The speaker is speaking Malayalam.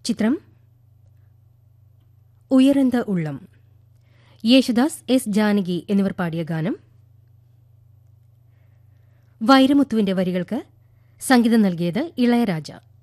ചിത്രം ഉയരന്ത ഉള്ളം. യേശുദാസ്, എസ് ജാനകി എന്നിവർ പാടിയ ഗാനം. വൈരമുത്തുവിന്റെ വരികൾക്ക് സംഗീതം നൽകിയത് ഇളയരാജ.